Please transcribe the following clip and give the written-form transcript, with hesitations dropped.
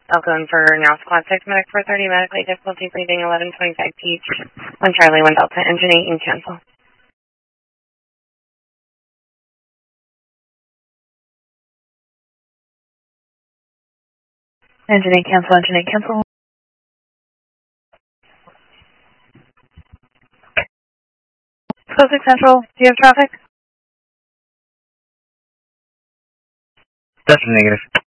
Elko for now squad 6, medic 430, medically difficulty breathing 1125 Peach. 1 Charlie, 1 Delta, engine 8 and cancel. Engine 8 cancel, engine 8 cancel. Squad 6 Central, do you have traffic? That's negative.